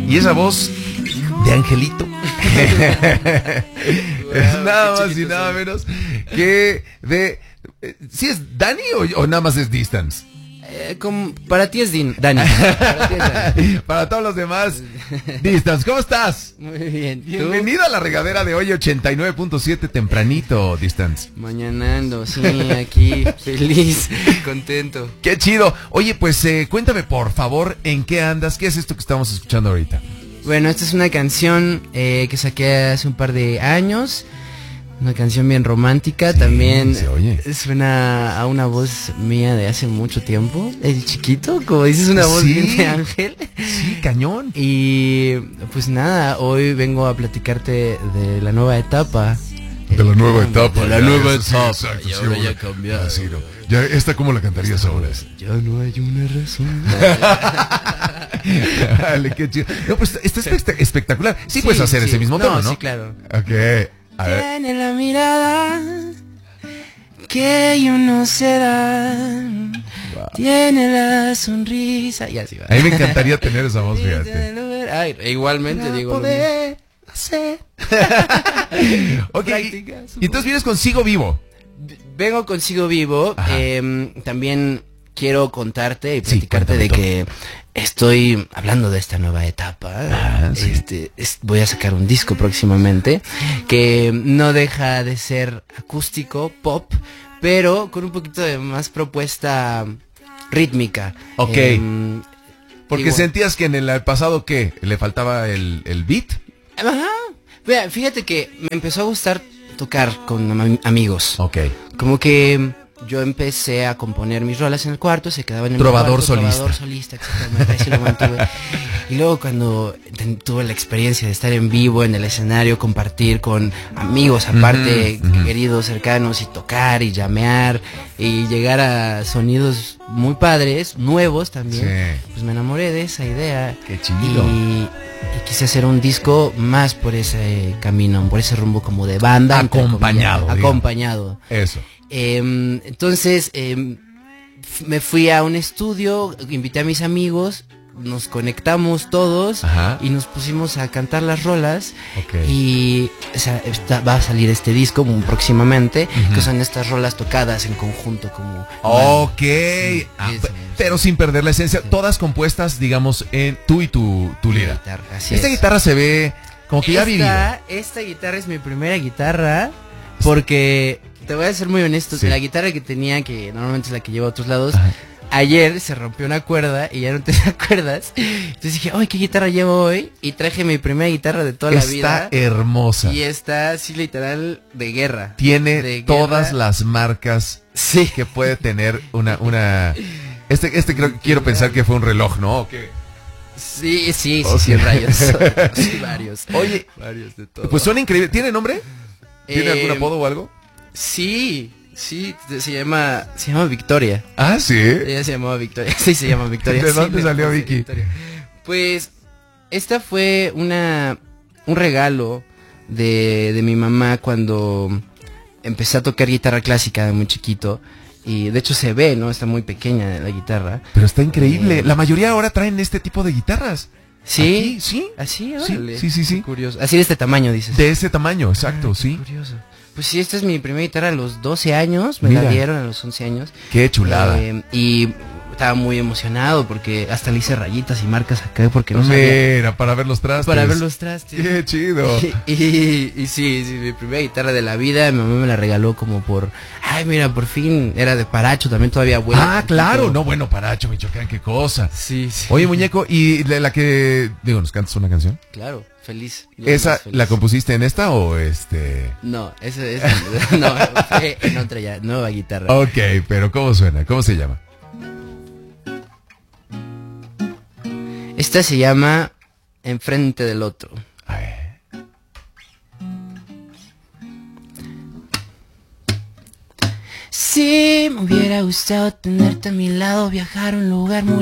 Y esa voz de Angelito. Es nada más y nada menos que de... ¿Sí es Dani o nada más es Distance? Para ti es Dani. Para ti es Dani. Para todos los demás, Distance. ¿Cómo estás? Muy bien. ¿Tú? Bienvenido a la regadera de hoy, 89.7 tempranito, Distance. Mañanando, sí, aquí, feliz, contento. Qué chido. Oye, pues cuéntame por favor, ¿en qué andas? ¿Qué es esto que estamos escuchando ahorita? Bueno, esta es una canción que saqué hace un par de años. Una canción bien romántica, sí, también se oye. Suena a una voz mía de hace mucho tiempo. El chiquito, como dices, una voz bien de ángel. Sí, cañón. Y pues nada, hoy vengo a platicarte de la nueva etapa. De la nueva etapa. De la nueva etapa. Sí, exacto, y ahora ya ha cambiado. Ah, sí, no. Ya, ¿esta cómo la cantarías ahora? Ya no hay una razón. Dale, qué chido. No, pues está espectacular. Sí, puedes hacer ese mismo tema, ¿no? Sí, claro. Ok. Tiene la mirada que yo no sé dar. Wow. Tiene la sonrisa. Y así va. A mí me encantaría tener esa voz, fíjate. Ay, igualmente digo. Poder hacer. Ok. Y entonces vienes con Sigo Vivo. Vengo con Sigo Vivo. También quiero contarte y platicarte de que estoy hablando de esta nueva etapa. Sí. Voy a sacar un disco próximamente que no deja de ser acústico, pop, pero con un poquito de más propuesta rítmica. Ok. Porque sentías que en el pasado, ¿qué? ¿Le faltaba el beat? Ajá. Vea, fíjate que me empezó a gustar tocar con amigos. Ok. Como que yo empecé a componer mis rolas en el cuarto, se quedaban en el trovador cuarto, solista. Trovador solista, exactamente, así lo mantuve. Y luego cuando tuve la experiencia de estar en vivo en el escenario, compartir con amigos aparte, queridos, cercanos, y tocar y llamear y llegar a sonidos muy padres, nuevos también, pues me enamoré de esa idea. Qué chido. Y quise hacer un disco más por ese camino, por ese rumbo como de banda. Acompañado. Eso. Entonces me fui a un estudio, invité a mis amigos, nos conectamos todos. Ajá. Y nos pusimos a cantar las rolas. Okay. Y va a salir este disco próximamente, que son estas rolas tocadas en conjunto como... Ok, pero sin perder la esencia, todas compuestas, digamos, en tú y tu líder. Esta guitarra se ve como que ya vivida. Esta guitarra es mi primera guitarra, porque... Te voy a ser muy honesto, la guitarra que tenía, que normalmente es la que llevo a otros lados, ayer se rompió una cuerda y ya no tenía cuerdas. Entonces dije, ay, ¿qué guitarra llevo hoy? Y traje mi primera guitarra de toda la vida. Está hermosa. Y está así literal de guerra. Tiene todas las marcas que puede tener una... quiero pensar que fue un reloj, ¿no? ¿O qué? Sí, rayos. Sí, varios. Oye, varios de todo. Pues suena increíble. ¿Tiene nombre? ¿Tiene algún apodo o algo? Sí, se llama Victoria. Ah, sí. Ella se llamaba Victoria. Sí, se llama Victoria. ¿De dónde salió Vicky? Victoria. Pues esta fue un regalo de mi mamá cuando empecé a tocar guitarra clásica de muy chiquito. Y de hecho se ve, ¿no? Está muy pequeña la guitarra. Pero está increíble. La mayoría ahora traen este tipo de guitarras. Sí. Aquí, sí. Así, sí. Curioso. Así de este tamaño, dices. De ese tamaño, exacto, sí. Curioso. Pues sí, esta es mi primera guitarra a los 12 años, me la dieron a los 11 años. Qué chulada. Y estaba muy emocionado porque hasta le hice rayitas y marcas acá porque no sabía. Mira, para ver los trastes. Para ver los trastes. Qué chido. Y sí, mi primera guitarra de la vida, mi mamá me la regaló como ay, mira, por fin, era de Paracho, también todavía bueno. Ah, claro, no, bueno, Paracho, Michoacán, qué cosa. Sí. Oye, muñeco, ¿y la que, ¿nos cantas una canción? Claro. Feliz. ¿Esa feliz. La compusiste en esta o No, esa no, fue en otra ya, nueva guitarra. Ok, pero ¿cómo suena? ¿Cómo se llama? Esta se llama Enfrente del Otro. A ver. Si me hubiera gustado tenerte a mi lado, viajar a un lugar muy